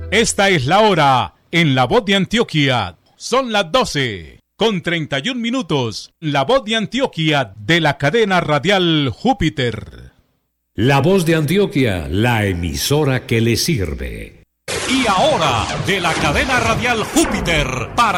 Esta es la hora en La Voz de Antioquia. Son las 12:31. La Voz de Antioquia de la cadena radial Júpiter. La Voz de Antioquia, la emisora que le sirve. Y ahora, de la cadena radial Júpiter, para